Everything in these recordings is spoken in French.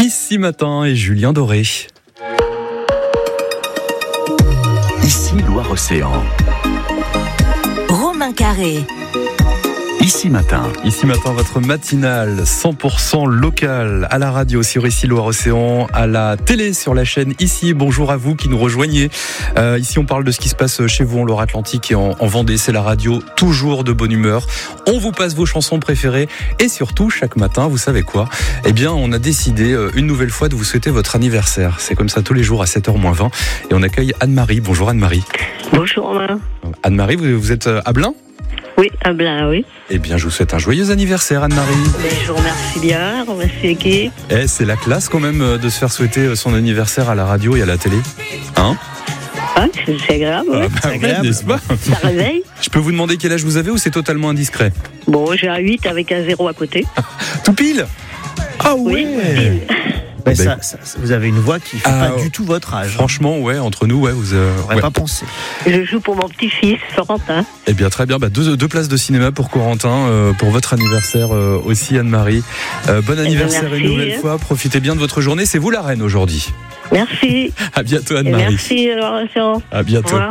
Ici Matin et Julien Doré. Ici Loire-Océan. Romain Carré. Ici Matin. Ici Matin, votre matinale 100% locale à la radio sur Ici Loire-Océan, à la télé sur la chaîne Ici. Bonjour à vous qui nous rejoignez. Ici, on parle de ce qui se passe chez vous en Loire-Atlantique et en Vendée. C'est la radio, toujours de bonne humeur. On vous passe vos chansons préférées et surtout, chaque matin, vous savez quoi ? Eh bien, on a décidé une nouvelle fois de vous souhaiter votre anniversaire. C'est comme ça tous les jours à 7h-20 et on accueille Anne-Marie. Bonjour Anne-Marie. Bonjour Romain. Anne-Marie, vous êtes à Blain ? Oui, à Blain, oui. Eh bien, je vous souhaite un joyeux anniversaire, Anne-Marie. Je vous remercie bien, je remercie l'équipe. C'est la classe quand même de se faire souhaiter son anniversaire à la radio et à la télé. Hein ? Ah, c'est agréable, oui. C'est agréable, n'est-ce pas ? Ça réveille. Je peux vous demander quel âge vous avez ou c'est totalement indiscret ? Bon, j'ai un 8 avec un 0 à côté. Tout pile ? Ah Oui, ouais. pile. Vous avez une voix qui ne fait pas du tout votre âge. Franchement, ouais, entre nous, ouais, vous n'aurez pas pensé. Je joue pour mon petit-fils, Florentin. Eh bien, très bien. Deux places de cinéma pour Corentin, pour votre anniversaire aussi, Anne-Marie. Bon anniversaire merci, une nouvelle fois. Profitez bien de votre journée. C'est vous la reine aujourd'hui. Merci. À bientôt, Et Anne-Marie. merci, Laurent. À bientôt. Au revoir.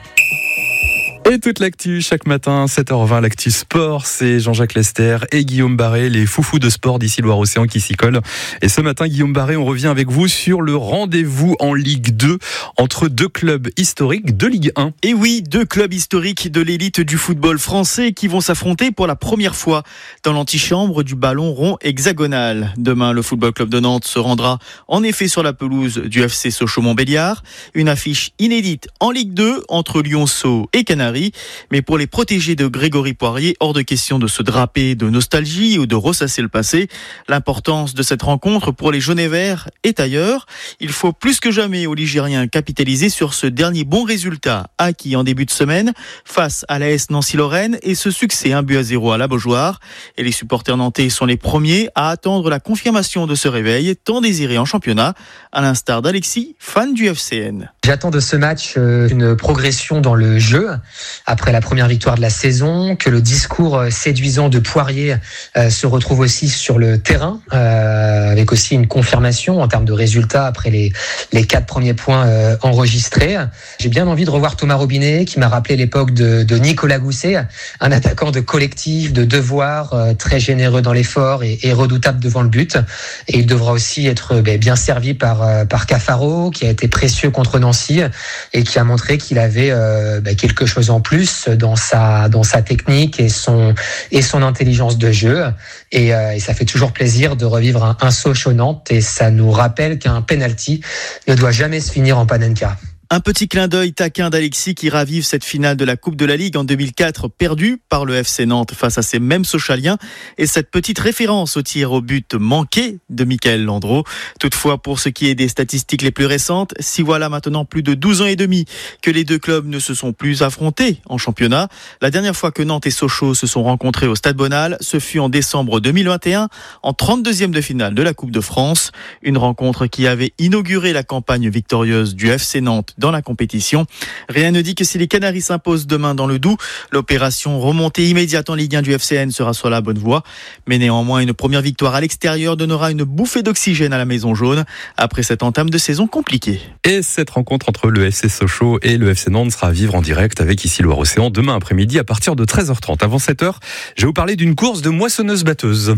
Et toute l'actu, chaque matin, 7h20, l'actu sport, c'est Jean-Jacques Lester et Guillaume Barré, les foufous de sport d'ici Loire-Océan qui s'y collent. Et ce matin, Guillaume Barré, on revient avec vous sur le rendez-vous en Ligue 2 entre deux clubs historiques de Ligue 1. Et oui, deux clubs historiques de l'élite du football français qui vont s'affronter pour la première fois dans l'antichambre du ballon rond hexagonal. Demain, le Football Club de Nantes se rendra en effet sur la pelouse du FC Sochaux-Montbéliard. Une affiche inédite en Ligue 2 entre Lionceaux et Canaries. Mais pour les protégés de Grégory Poirier, hors de question de se draper de nostalgie ou de ressasser le passé. L'importance de cette rencontre pour les jaunes et verts est ailleurs. Il faut plus que jamais aux Ligériens capitaliser sur ce dernier bon résultat acquis en début de semaine face à l'AS Nancy-Lorraine et ce succès 1-0 à la Beaujoire. Et les supporters nantais sont les premiers à attendre la confirmation de ce réveil tant désiré en championnat, à l'instar d'Alexis, fan du FCN. J'attends de ce match une progression dans le jeu. Après la première victoire de la saison, que le discours séduisant de Poirier se retrouve aussi sur le terrain, avec aussi une confirmation en termes de résultats après les 4 premiers points enregistrés. J'ai bien envie de revoir Thomas Robinet, qui m'a rappelé l'époque de Nicolas Gousset, un attaquant de collectif, de devoir, très généreux dans l'effort et redoutable devant le but. Et il devra aussi être bien servi par Cafaro, qui a été précieux contre Nancy et qui a montré qu'il avait quelque chose en plus dans sa technique et son intelligence de jeu. Et ça fait toujours plaisir de revivre un Sochaux-Nantes et ça nous rappelle qu'un penalty ne doit jamais se finir en panenka. Un petit clin d'œil taquin d'Alexis qui ravive cette finale de la Coupe de la Ligue en 2004 perdue par le FC Nantes face à ces mêmes Sochaliens et cette petite référence au tir au but manqué de Michael Landreau. Toutefois, pour ce qui est des statistiques les plus récentes, si voilà maintenant plus de 12 ans et demi que les deux clubs ne se sont plus affrontés en championnat, la dernière fois que Nantes et Sochaux se sont rencontrés au Stade Bonal, ce fut en décembre 2021 en 32e de finale de la Coupe de France. Une rencontre qui avait inauguré la campagne victorieuse du FC Nantes dans la compétition. Rien ne dit que si les Canaries s'imposent demain dans le Doubs, l'opération remontée immédiate en Ligue 1 du FCN sera sur la bonne voie. Mais néanmoins, une première victoire à l'extérieur donnera une bouffée d'oxygène à la Maison Jaune après cette entame de saison compliquée. Et cette rencontre entre le FC Sochaux et le FC Nantes sera à vivre en direct avec Ici Loire-Océan demain après-midi à partir de 13h30. Avant 7h, je vais vous parler d'une course de moissonneuse-batteuse.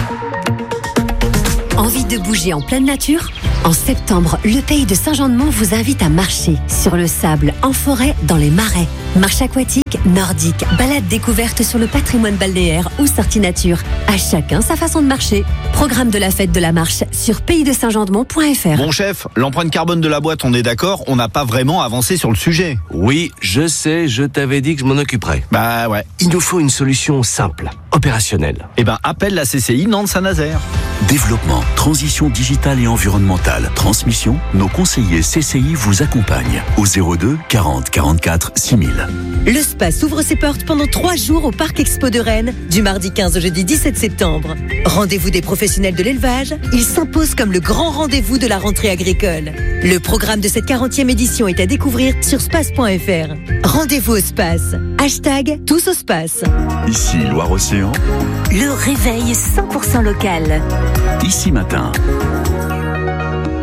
Envie de bouger en pleine nature ? En septembre, le pays de Saint-Jean-de-Mont vous invite à marcher sur le sable, en forêt, dans les marais. Marche aquatique, nordique, balade découverte sur le patrimoine balnéaire ou sortie nature. À chacun sa façon de marcher. Programme de la fête de la marche sur paysdesaintjeandemont.fr. Bon chef, l'empreinte carbone de la boîte, on est d'accord, on n'a pas vraiment avancé sur le sujet. Oui, je sais, je t'avais dit que je m'en occuperais. Bah ouais. Il nous faut une solution simple, opérationnelle. Eh ben, appelle la CCI Nantes-Saint-Nazaire. Développement, transition digitale et environnementale, transmission, nos conseillers CCI vous accompagnent au 02 40 44 6000. Le SPAS ouvre ses portes pendant 3 jours au Parc Expo de Rennes, du mardi 15 au jeudi 17 septembre. Rendez-vous des professionnels de l'élevage, il s'impose comme le grand rendez-vous de la rentrée agricole. Le programme de cette 40e édition est à découvrir sur spas.fr. Rendez-vous au SPAS. #tous au SPAS. Ici Loire-Océan. Le réveil 100% local. Ici Matin.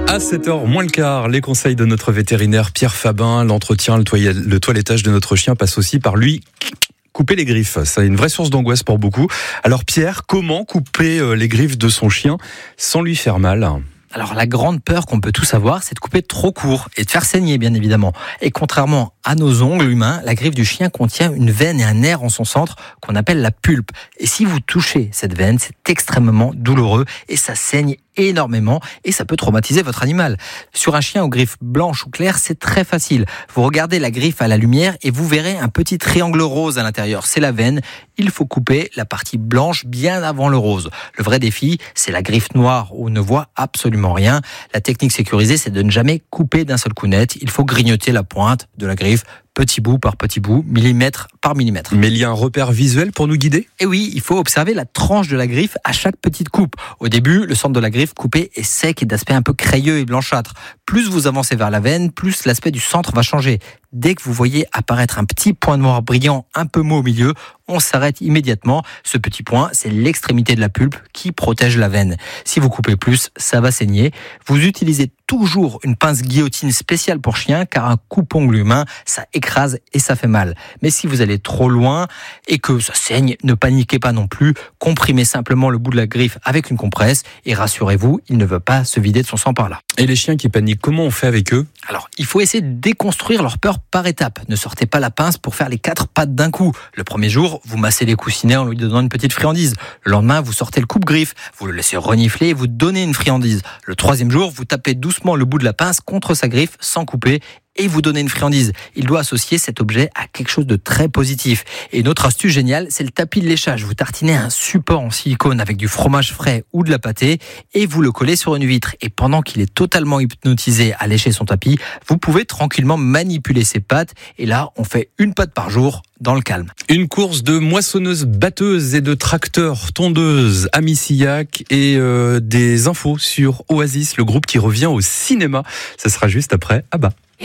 À 7h moins le quart, les conseils de notre vétérinaire Pierre Fabin. L'entretien, le toilettage de notre chien passe aussi par lui. Couper les griffes, c'est une vraie source d'angoisse pour beaucoup. Alors Pierre, comment couper les griffes de son chien sans lui faire mal ? Alors la grande peur qu'on peut tous avoir, c'est de couper trop court et de faire saigner, bien évidemment. Et contrairement à nos ongles humains, la griffe du chien contient une veine et un nerf en son centre qu'on appelle la pulpe. Et si vous touchez cette veine, c'est extrêmement douloureux et ça saigne énormément et ça peut traumatiser votre animal. Sur un chien aux griffes blanches ou claires, c'est très facile. Vous regardez la griffe à la lumière et vous verrez un petit triangle rose à l'intérieur. C'est la veine. Il faut couper la partie blanche bien avant le rose. Le vrai défi, c'est la griffe noire où on ne voit absolument rien. La technique sécurisée, c'est de ne jamais couper d'un seul coup net. Il faut grignoter la pointe de la griffe, petit bout par petit bout, millimètre par millimètre. Mais il y a un repère visuel pour nous guider ? Et oui, il faut observer la tranche de la griffe à chaque petite coupe. Au début, le centre de la griffe coupée est sec et d'aspect un peu crayeux et blanchâtre. Plus vous avancez vers la veine, plus l'aspect du centre va changer. Dès que vous voyez apparaître un petit point noir brillant un peu mou au milieu, on s'arrête immédiatement. Ce petit point, c'est l'extrémité de la pulpe qui protège la veine. Si vous coupez plus, ça va saigner. Vous utilisez toujours une pince guillotine spéciale pour chien, car un coupe-ongle humain, ça écrase et ça fait mal. Mais si vous allez trop loin et que ça saigne, ne paniquez pas non plus. Comprimez simplement le bout de la griffe avec une compresse et rassurez-vous, il ne veut pas se vider de son sang par là. Et les chiens qui paniquent, comment on fait avec eux ? Alors, il faut essayer de déconstruire leur peur par étapes. Ne sortez pas la pince pour faire les 4 pattes d'un coup. Le premier jour, vous massez les coussinets en lui donnant une petite friandise. Le lendemain, vous sortez le coupe-griffe. Vous le laissez renifler et vous donnez une friandise. Le troisième jour, vous tapez doucement le bout de la pince contre sa griffe sans couper et vous donnez une friandise. Il doit associer cet objet à quelque chose de très positif. Et une autre astuce géniale, c'est le tapis de léchage. Vous tartinez un support en silicone avec du fromage frais ou de la pâtée et vous le collez sur une vitre. Et pendant qu'il est totalement hypnotisé à lécher son tapis, vous pouvez tranquillement manipuler ses pattes. Et là, on fait une patte par jour dans le calme. Une course de moissonneuses, batteuses et de tracteurs, tondeuses à Missillac et des infos sur Oasis, le groupe qui revient au cinéma. Ça sera juste après Abba.